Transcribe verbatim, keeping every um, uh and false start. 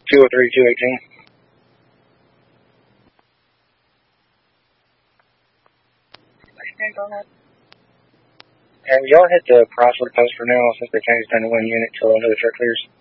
two oh three, two eighteen. Have y'all hit the Chrysler post for now since they changed down to one unit till another truck clears?